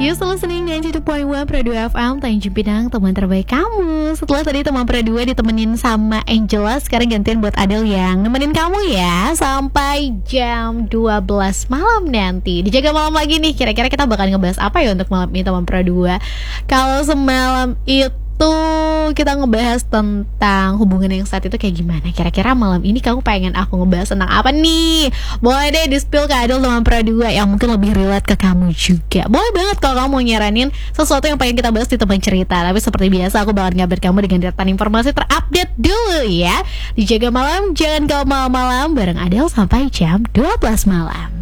Yuk selalu listening 92.1 Pro 2 FM Tanjung Pinang, teman terbaik kamu. Setelah tadi teman Pro 2 ditemenin sama Angela, sekarang gantian buat Adele yang nemenin kamu ya sampai jam 12 malam nanti. Dijaga malam lagi nih, kira-kira kita bakal ngebahas apa ya untuk malam ini teman Pro 2. Kalau semalam itu kita ngebahas tentang hubungan yang saat itu kayak gimana. Kira-kira malam ini kamu pengen aku ngebahas tentang apa nih? Boleh deh di-spill ke Adel teman Pro 2 yang mungkin lebih relate ke kamu juga. Boleh banget kalau kamu mau nyaranin sesuatu yang pengen kita bahas di teman cerita. Tapi seperti biasa aku bakal ngabarin kamu dengan deretan informasi terupdate dulu ya. Dijaga malam, jangan kau malam-malam bareng Adel sampai jam 12 malam.